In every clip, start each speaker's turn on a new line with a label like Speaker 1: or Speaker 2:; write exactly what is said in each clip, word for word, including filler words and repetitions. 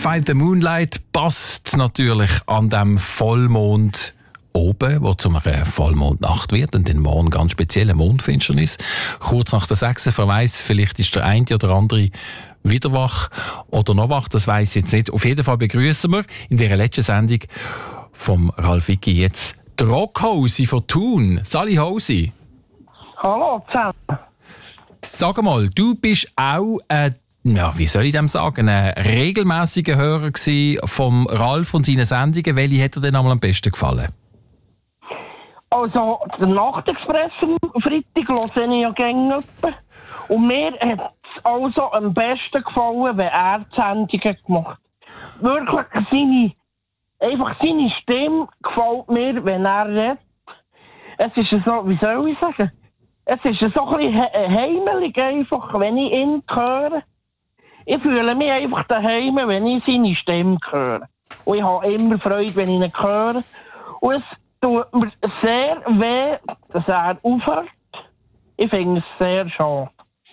Speaker 1: Find the Moonlight passt natürlich an dem Vollmond oben, wo zu einer Vollmondnacht wird und den morgen ganz spezielle Mondfinsternis. Kurz nach der sechs, wer weiss, vielleicht ist der eine oder andere wieder wach oder noch wach, das weiss ich jetzt nicht. Auf jeden Fall begrüßen wir in dieser letzten Sendung vom Ralf Vicki jetzt die Rockhosi von Thun. Sali Hosi.
Speaker 2: Hallo zusammen.
Speaker 1: Sag mal, du bist auch ein, ja, wie soll ich dem sagen, ein regelmäßiger Hörer gewesen vom Ralf und seinen Sendungen. Welche hat dir denn einmal am besten gefallen?
Speaker 2: Also, der Nachtexpress am Freitag höre ich ja gerne. Und mir hat es also am besten gefallen, wenn er die Sendungen gemacht hat. Wirklich, seine, einfach seine Stimme gefällt mir, wenn er redet. Es ist so, wie soll ich sagen? Es ist so ein bisschen he- heimelig einfach, wenn ich ihn höre. Ich fühle mich einfach daheim, wenn ich seine Stimme höre. Und ich habe immer Freude, wenn ich ihn höre. Und es tut mir sehr weh, dass er aufhört. Ich finde es sehr schade.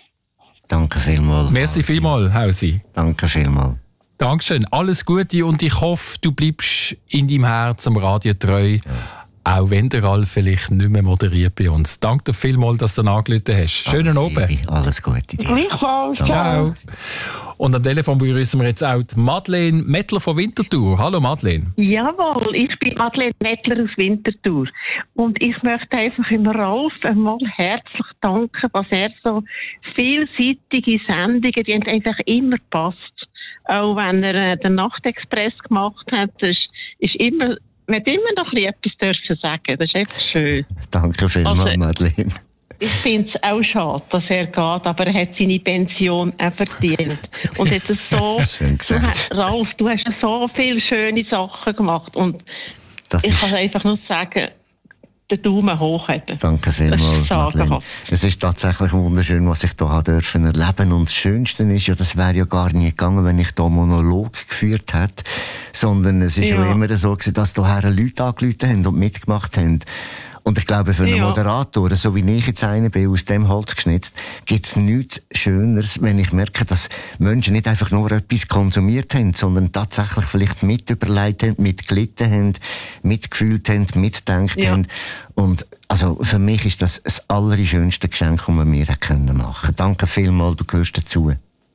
Speaker 3: Danke vielmals.
Speaker 1: Merci vielmals, Hausi.
Speaker 3: Danke vielmals.
Speaker 1: Dankeschön. Alles Gute und ich hoffe, du bleibst in deinem Herz am Radio treu. Ja. Auch wenn der Ralf vielleicht nicht mehr moderiert bei uns. Danke dir vielmals, dass du angerufen hast. Schönen Abend.
Speaker 3: Alles Gute dir.
Speaker 2: Gleichfalls.
Speaker 1: Ciao. Und am Telefon begrüßen wir jetzt auch die Madeleine Mettler von Winterthur. Hallo Madeleine.
Speaker 4: Jawohl, ich bin Madeleine Mettler aus Winterthur. Und ich möchte einfach im Ralf einmal herzlich danken, was er so vielseitige Sendungen, die haben einfach immer passt. Auch wenn er äh, den Nachtexpress gemacht hat, ist, ist immer man hat immer noch etwas dürfen sagen. Das ist einfach schön.
Speaker 3: Danke vielmals, also, Madeleine.
Speaker 4: Ich finde es auch schade, dass er geht, aber er hat seine Pension auch verdient. Und jetzt ist so, du hast, Ralf, du hast so viele schöne Sachen gemacht. Und das ich kann einfach nur sagen, den Daumen hoch haben.
Speaker 3: Danke vielmals, Madeleine. Es ist tatsächlich wunderschön, was ich hier dürfen erleben. Und das Schönste ist ja, das wäre ja gar nie gegangen, wenn ich hier Monolog geführt hätte. Sondern es ist ja, ja immer so gewesen, dass hierher Leute angerufen haben und mitgemacht haben. Und ich glaube, für einen ja. Moderator, so wie ich jetzt einer bin, aus dem Holz geschnitzt, gibt es nichts Schöneres, wenn ich merke, dass Menschen nicht einfach nur etwas konsumiert haben, sondern tatsächlich vielleicht mit überlegt haben, mitgelitten haben, mitgefühlt haben, mitgedacht ja. haben. Und also für mich ist das das allerschönste Geschenk, das wir mir machen können. Danke vielmals, du gehörst dazu.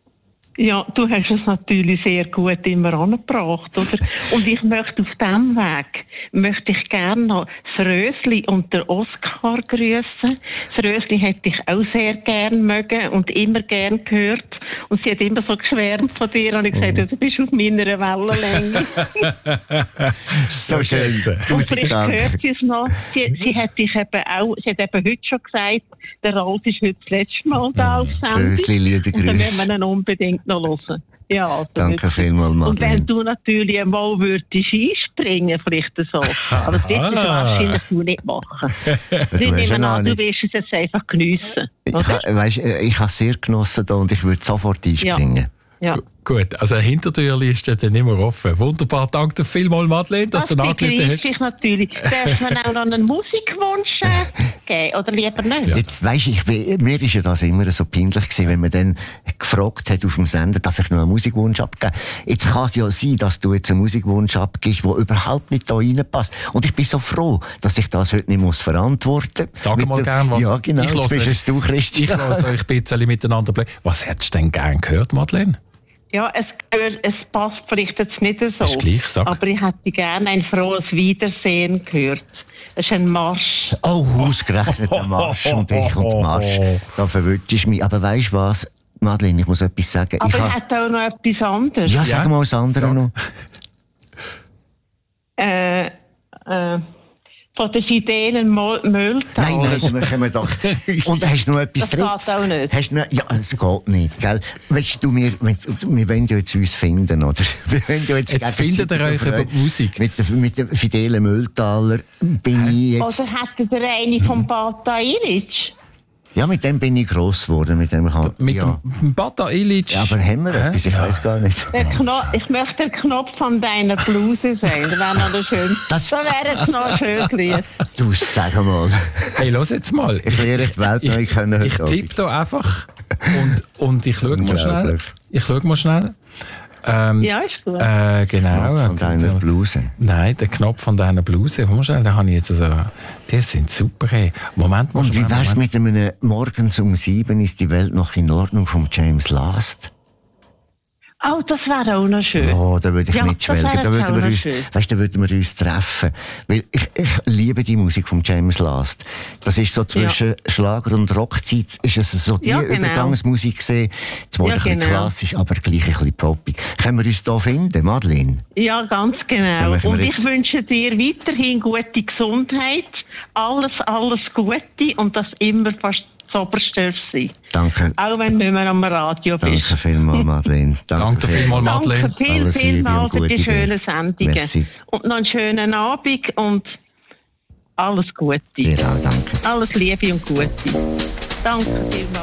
Speaker 4: Ja, du hast es natürlich sehr gut immer angebracht, oder? Und ich möchte auf diesem Weg, möchte ich gerne noch das Rösli und der Oskar grüßen. Das Rösli hätte ich auch sehr gern mögen und immer gern gehört. Und sie hat immer so geschwärmt von dir und ich gesagt, oh. du bist auf meiner Wellenlänge.
Speaker 3: So schön.
Speaker 4: Und vielleicht hört sie es noch. Sie, sie hat dich eben auch, sie hat eben heute schon gesagt, der Ralf ist heute das letzte Mal da auf Sendung.
Speaker 3: Rösli, liebe Grüße.
Speaker 4: Und dann werden wir ihn unbedingt noch hören. Ja, also
Speaker 3: danke vielmals, Madeleine.
Speaker 4: Und wenn du natürlich einmal würdest einspringen, vielleicht so. Aber das wirst du wahrscheinlich du nicht machen. Ich nehme an, du wirst es jetzt einfach geniessen.
Speaker 3: Ich, weißt, ich habe es sehr genossen da und ich würde sofort einspringen.
Speaker 4: Ja. Ja.
Speaker 1: Gut, also eine Hintertürli ist dann nicht mehr offen. Wunderbar, danke dir vielmals, Madeleine, dass das du angerufen hast.
Speaker 4: Das natürlich. Darf man auch noch einen Musikwunsch geben, oder lieber nicht?
Speaker 3: Jetzt weisst ich, mir ist ja das immer so peinlich gewesen, wenn man dann gefragt hat auf dem Sender, darf ich noch einen Musikwunsch abgeben? Jetzt kann es ja sein, dass du jetzt einen Musikwunsch abgibst, der überhaupt nicht da reinpasst. Und ich bin so froh, dass ich das heute nicht muss verantworten muss.
Speaker 1: Sag mal gerne was.
Speaker 3: Ja, genau,
Speaker 1: ich
Speaker 3: jetzt bist es du, Christian.
Speaker 1: Ich lasse euch ein bisschen miteinander bleiben. Was hättest du denn gerne gehört, Madeleine?
Speaker 4: Ja, es, es passt vielleicht jetzt nicht so.
Speaker 1: Ist gleich, sag.
Speaker 4: Aber ich hätte gerne ein frohes Wiedersehen gehört. Das ist ein Marsch.
Speaker 3: Oh, ausgerechnet ein Marsch und ich und Marsch. Da verwirrst du mich. Aber weisst du was, Madeleine, ich muss etwas sagen.
Speaker 4: Aber
Speaker 3: ich
Speaker 4: ich
Speaker 3: ha...
Speaker 4: hätte auch noch etwas anderes.
Speaker 3: Ja, sag
Speaker 4: ja.
Speaker 3: mal das andere
Speaker 1: sag.
Speaker 3: noch.
Speaker 4: Äh, äh... Von den fidelen Mülltal.
Speaker 3: Nein, nein, dann können wir doch. Und hast du noch etwas
Speaker 4: drin? Das geht auch nicht.
Speaker 3: Hast du noch... Ja, es geht nicht, gell? Weißt du, wir, wir wollen ja jetzt uns finden, oder? Wir wollen ja jetzt
Speaker 1: jetzt findet ihr euch über die Musik.
Speaker 3: Mit den mit der fidelen Mülltaler bin ich jetzt...
Speaker 4: Oder hättet ihr eine vom Bata Ilic?
Speaker 3: Ja, mit dem bin ich gross geworden. Mit dem kann,
Speaker 1: mit
Speaker 3: ja.
Speaker 1: dem Bata Ilic.
Speaker 3: Ja, aber haben wir etwas? Ich ja. weiss gar nicht.
Speaker 4: Der Knopf, ich möchte der Knopf von deiner Bluse sein. Das wäre noch der schön. Das wäre jetzt noch ein schönes Lied.
Speaker 3: Du, sag mal.
Speaker 1: Hey, los jetzt mal.
Speaker 3: Ich werde die Welt neu können.
Speaker 1: Ich tippe da einfach und, und ich schaue mal schnell. Ich schaue mal schnell. Ähm,
Speaker 4: Ja, ist gut.
Speaker 1: Äh, genau.
Speaker 3: Von deiner Bluse.
Speaker 1: Nein, der Knopf von deiner Bluse. Komm mal schnell, den habe ich jetzt also. Die sind super. Hey. Moment,
Speaker 3: Und wie wär's mit einem Morgens um sieben ist die Welt noch in Ordnung von James Last?
Speaker 4: Oh, das wäre auch noch schön.
Speaker 3: Oh, da würde ich
Speaker 4: Ja,
Speaker 3: mitschwelgen.
Speaker 4: das
Speaker 3: Da
Speaker 4: wäre
Speaker 3: würden wir
Speaker 4: auch
Speaker 3: uns,
Speaker 4: schön.
Speaker 3: weißt, da würden wir uns treffen. Weil ich, ich liebe die Musik von James Last. Das ist so zwischen
Speaker 4: Ja.
Speaker 3: Schlager und Rockzeit, ist es so die
Speaker 4: Ja, genau.
Speaker 3: Übergangsmusik gesehen. Zwar
Speaker 4: Ja,
Speaker 3: ein bisschen
Speaker 4: genau.
Speaker 3: klassisch, aber gleich ein bisschen poppig. Können wir uns da finden, Madeleine?
Speaker 4: Ja, ganz
Speaker 3: Dann
Speaker 4: genau.
Speaker 3: machen wir
Speaker 4: Und ich
Speaker 3: jetzt-
Speaker 4: wünsche dir weiterhin gute Gesundheit, alles, alles Gute und dass immer fast das Oberste sein.
Speaker 3: Danke.
Speaker 4: Auch wenn du nicht mehr am Radio bist.
Speaker 3: Danke vielmals, Madeleine.
Speaker 1: Danke vielmals, Madeleine.
Speaker 4: Danke viel,
Speaker 3: Alles Liebe
Speaker 4: vielmals
Speaker 3: und
Speaker 4: für die
Speaker 3: gute
Speaker 4: schönen
Speaker 3: dir.
Speaker 4: Sendungen.
Speaker 3: Merci.
Speaker 4: Und noch einen schönen Abend und alles Gute.
Speaker 3: Dir auch, danke.
Speaker 4: Alles Liebe und Gute. Danke vielmals.